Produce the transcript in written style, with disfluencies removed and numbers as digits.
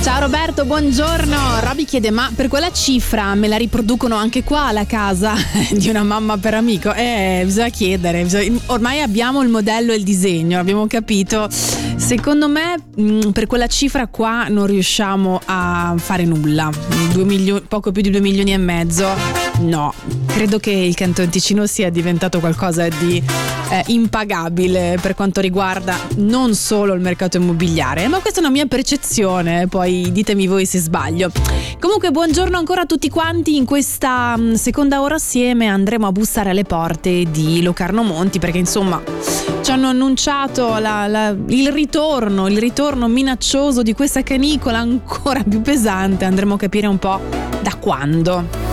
Ciao Roberto, buongiorno. Roby chiede: ma per quella cifra me la riproducono anche qua la casa di una mamma per amico? Bisogna chiedere, ormai abbiamo il modello e il disegno, abbiamo capito. Secondo me per quella cifra qua non riusciamo a fare nulla. 2 milioni, poco più di 2 milioni e mezzo. No, credo che il Canton Ticino sia diventato qualcosa di impagabile per quanto riguarda non solo il mercato immobiliare, ma questa è una mia percezione, poi ditemi voi se sbaglio. Comunque buongiorno ancora a tutti quanti. In questa seconda ora assieme andremo a bussare alle porte di Locarno Monti, perché insomma ci hanno annunciato il ritorno minaccioso di questa canicola ancora più pesante. Andremo a capire un po' da quando.